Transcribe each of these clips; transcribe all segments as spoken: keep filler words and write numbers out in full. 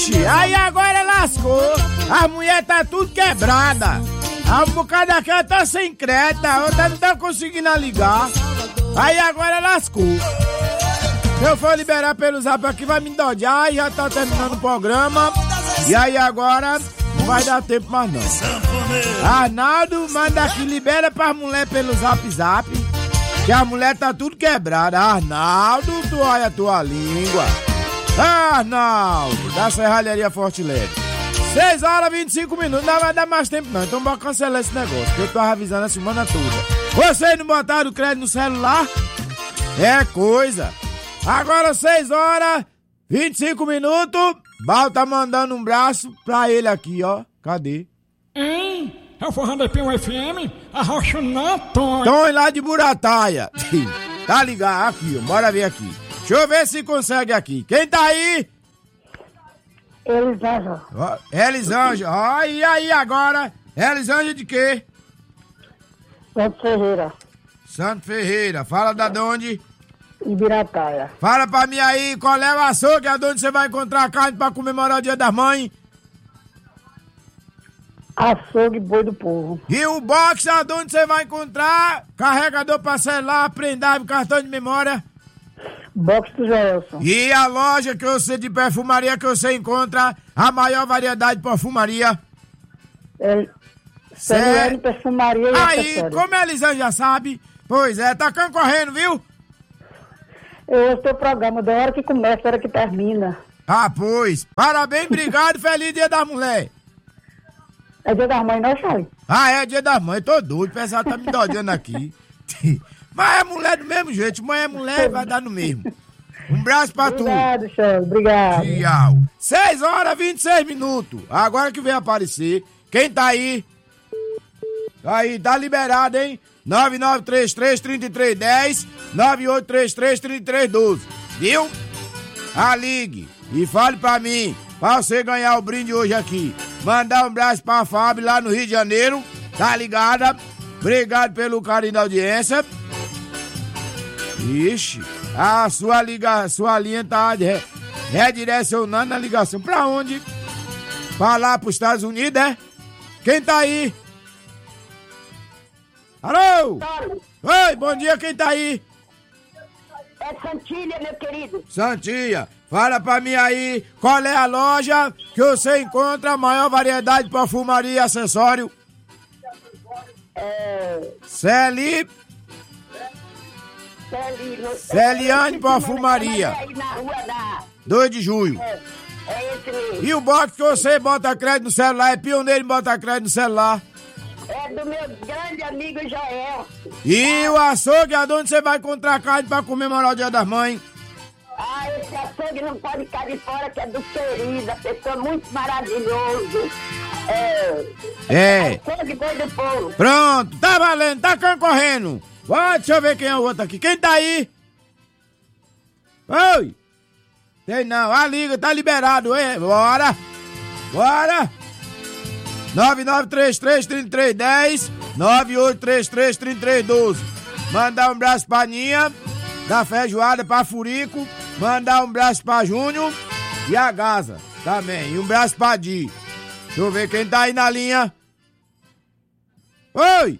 Ixi, aí agora lascou. A mulher tá tudo quebrada. A bocada daquela tá sem crédito, a outra não tá conseguindo ligar. Aí agora lascou. Se eu for liberar pelo zap aqui vai me dodiar e já tá terminando o programa. E aí agora não vai dar tempo mais não. Arnaldo, manda aqui, libera pras mulher pelo zap zap. Que a mulher tá tudo quebrada. Arnaldo, tu olha a tua língua. Arnaldo, da Serralheria Forte Leve. seis horas e vinte e cinco minutos, não vai dar mais tempo não. Então bora cancelar esse negócio, que eu tô avisando a semana toda. Vocês não botaram o crédito no celular? É coisa. Agora seis horas e vinte e cinco minutos. Bal tá mandando um braço pra ele aqui, ó. Cadê? Hein? É o Forró da P um F M, a Rocha Nato. Tom lá de Burataia. Tá ligado? Aqui, ó. Bora ver aqui. Deixa eu ver se consegue aqui. Quem tá aí? Elisângela. Ó, Elisângela. Ó, e aí agora? Elisângela de quê? Santo Ferreira. Santo Ferreira. Fala da onde? Ibirataia. Fala pra mim aí, qual é o açougue, aonde você vai encontrar carne pra comemorar o Dia das Mães? Açougue Boi do Povo. E o box, aonde você vai encontrar carregador pra celular, prendável, cartão de memória? Box do Joelson. E a loja que eu sei de perfumaria que você encontra a maior variedade de perfumaria? É, Cé... Perfumaria e aí, acessórios. como a Elisângela já sabe, pois é, tá concorrendo, viu? Eu ouço teu programa, da hora que começa, da hora que termina. Ah, pois. Parabéns, obrigado, feliz Dia das Mulheres. É Dia das Mães, não, Charlie? Ah, é Dia das Mães, tô doido, o pessoal tá me dodando aqui. Mas é mulher do mesmo jeito, mãe é mulher, vai dar no mesmo. Um braço pra tu. Obrigado, Charlie, obrigado. Tchau. seis horas e vinte e seis minutos. Agora que vem aparecer. Quem tá aí? Aí, tá liberado, hein? nove nove três três, três três um zero, nove oito três três, três três um dois. Viu? Ah, ligue e fale pra mim, pra você ganhar o brinde hoje aqui. Mandar um abraço pra Fábio lá no Rio de Janeiro. Tá ligada? Obrigado pelo carinho da audiência. Ixi, a sua, liga, sua linha tá re, redirecionando a ligação. Pra onde? Pra lá pros Estados Unidos, é? Quem tá aí? Alô? Oi, bom dia, quem tá aí? É Santilha, meu querido. Santinha, fala pra mim aí, qual é a loja que você encontra a maior variedade de perfumaria e acessório? É... Celi... Celi... Celiane Perfumaria. Aí na rua da... dois de julho. É, é esse mesmo. E o box que você bota crédito no celular, é pioneiro em botar crédito no celular. É do meu grande amigo Joel. E o açougue, aonde você vai encontrar carne pra comemorar o Dia das Mães? Ah, esse açougue não pode ficar de fora, que é do querido, a pessoa muito maravilhoso. É... É. Açougue Boi do Povo. Pronto, tá valendo, tá concorrendo. Ó, deixa eu ver quem é o outro aqui. Quem tá aí? Oi! Tem não, a liga tá liberado, hein? Bora! Bora! nove nove três três, três três um zero, nove oito três três, três três um dois. Mandar um abraço pra Ninha, da Feijoada, pra Furico. Mandar um abraço pra Júnior e a Gaza também. E um abraço pra Di. Deixa eu ver quem tá aí na linha. Oi!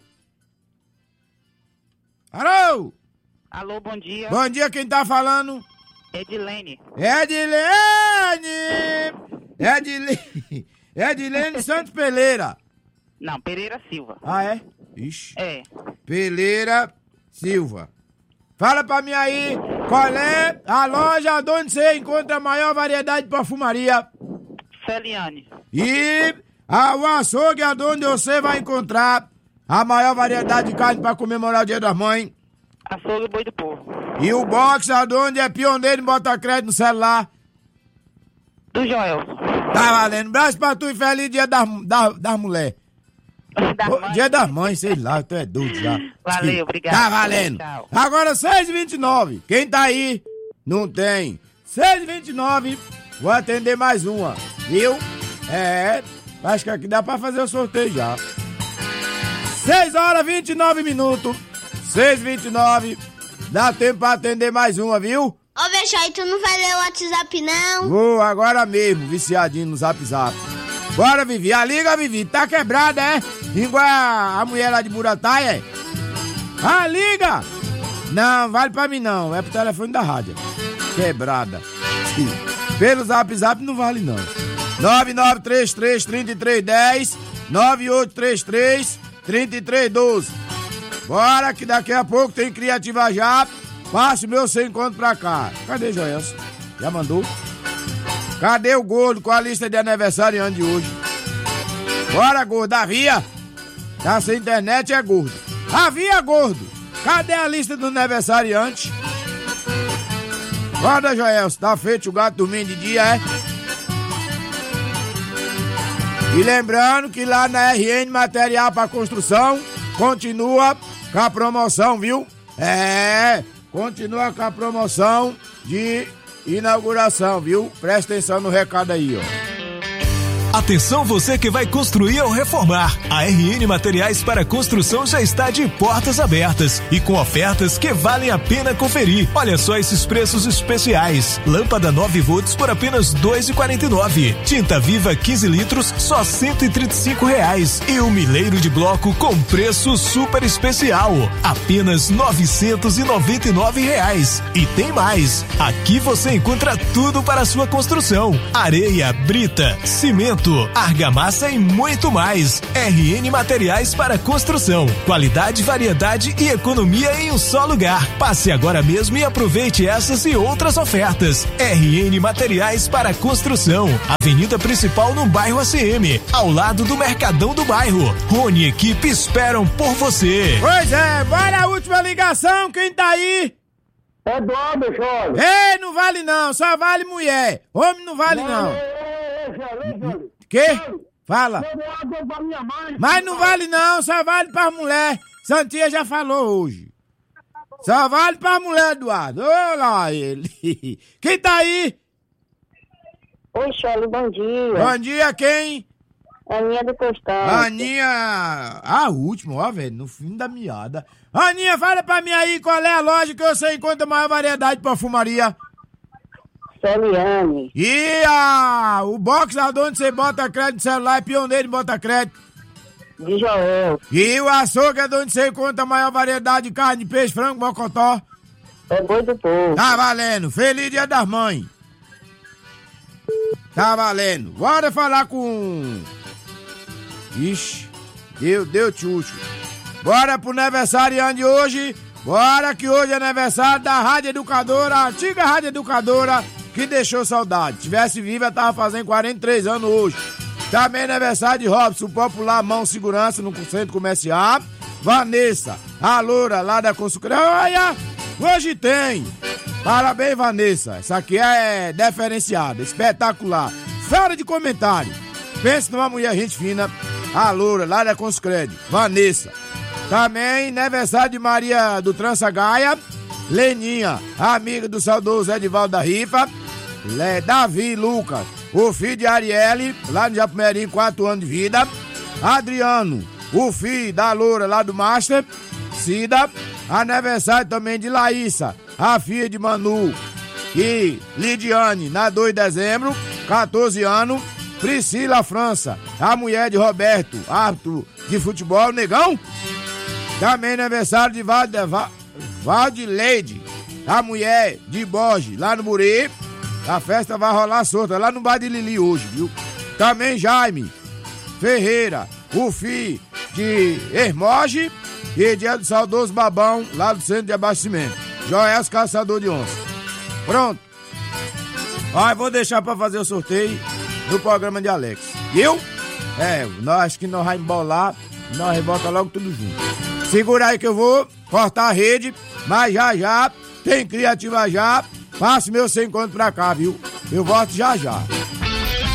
Alô? Alô, bom dia. Bom dia, quem tá falando? Edilene. Edilene! Edilene! Edilene Santos Peleira. Não, Pereira Silva. Ah, é? Ixi. É. Peleira Silva. Fala pra mim aí, qual é a loja onde você encontra a maior variedade de perfumaria? Celiane. E a, o açougue onde você vai encontrar a maior variedade de carne pra comemorar o Dia das Mães? Açougue Boi do Povo. E o box onde é pioneiro em botar crédito no celular? Do Joel. Tá valendo. Braço pra tu e feliz Dia das, das, das mulheres. Da Ô, mãe. Dia das mães, sei lá, tu é doido já. Valeu, obrigado. Tá valendo. Tchau. Agora seis e vinte e nove. Quem tá aí? Não tem. seis e vinte e nove. Vou atender mais uma. Viu? É. Acho que aqui dá pra fazer o sorteio já. seis horas e vinte e nove minutos. seis e vinte e nove. Dá tempo pra atender mais uma, viu? Ô, Bechói, tu não vai ler o WhatsApp, não? Vou agora mesmo, viciadinho no Zap Zap. Bora, Vivi. A liga, Vivi. Tá quebrada, é? Igual a, a mulher lá de Burataia, é? Ah, liga! Não, vale pra mim não. É pro telefone da rádio. Quebrada. Sim. Pelo Zap Zap não vale não. nove nove três três, três três um zero, nove oito três três, três três um dois. Bora que daqui a pouco tem Criativa Já. Passe o meu sem encontro pra cá. Cadê Joelson? Já mandou? Cadê o gordo com a lista de aniversariante de hoje? Bora, gordo. Havia? Tá sem internet, é gordo. Havia, gordo. Cadê a lista do aniversariante? Bora, Joelson. Tá feito o gato dormindo de dia, é? E lembrando que lá na R N Material para Construção continua com a promoção, viu? É, continua com a promoção de inauguração, viu? Presta atenção no recado aí, ó. Atenção você que vai construir ou reformar. A R N Materiais para Construção já está de portas abertas e com ofertas que valem a pena conferir. Olha só esses preços especiais. Lâmpada nove volts por apenas dois reais e quarenta e nove centavos. Tinta Viva quinze litros só cento e trinta e cinco reais. E um milheiro de bloco com preço super especial, apenas novecentos e noventa e nove reais. E tem mais. Aqui você encontra tudo para a sua construção: areia, brita, cimento, argamassa e muito mais. R N Materiais para Construção. Qualidade, variedade e economia em um só lugar. Passe agora mesmo e aproveite essas e outras ofertas. R N Materiais para Construção. Avenida Principal no bairro A C M, ao lado do Mercadão do Bairro. Rony e equipe esperam por você. Pois é, bora a última ligação. Quem tá aí? É Eduardo, Jorge. Ei, não vale não, só vale mulher. Homem não vale não. Que? Fala. Mas não vale não, só vale pra mulher. Santinha já falou hoje. Só vale pra mulher, Eduardo. Olha lá ele. Quem tá aí? Oi, Charlie, bom dia. Bom dia, quem? Aninha do Costado. Aninha... A última, ó, velho, no fim da meada. Aninha, fala pra mim aí qual é a loja que você encontra a maior variedade de perfumaria. Celiane. E a, o box onde você bota crédito de celular é pioneiro em bota crédito. De Joel. E o açougue é onde você encontra a maior variedade de carne, peixe, frango, mocotó. É Boi do Povo. Tá valendo. Feliz Dia das Mães. Tá valendo. Bora falar com... Ixi, deu, deu tchucho. Bora pro aniversariante de hoje. Bora que hoje é aniversário da Rádio Educadora, a antiga Rádio Educadora, que deixou saudade. Se tivesse viva, tava fazendo quarenta e três anos hoje. Também aniversário de Robson, popular mão segurança no centro comercial. Vanessa, a loura lá da construção. Olha, hoje tem. Parabéns, Vanessa. Essa aqui é diferenciada, espetacular. Fora de comentário. Pensa numa mulher gente fina. A loura lá da Conscred, Vanessa. Também aniversário de Maria do Trança Gaia, Leninha, amiga do saudoso Edivaldo da Rifa, Le, Davi Lucas, o filho de Arielle, lá no Japumerinho, quatro anos de vida, Adriano, o filho da loura lá do Master, Cida, aniversário também de Laísa, a filha de Manu, e Lidiane, na dois de dezembro, quatorze anos, Priscila França, a mulher de Roberto, árbitro de futebol, negão. Também aniversário de Valdileide, a mulher de Borges, lá no Muri. A festa vai rolar solta, lá no Bar de Lili hoje, viu? Também Jaime Ferreira, o filho de Hermoge e dia do saudoso Babão, lá do centro de abastecimento. Joel Caçador de Onça. Pronto. Ó, vou deixar pra fazer o sorteio no programa de Alex. Viu? É, nós acho que nós vamos embolar, nós rebota logo tudo junto. Segura aí que eu vou cortar a rede, mas já já tem Criativa Já. Passe meu sem encontro pra cá, viu? Eu volto já já.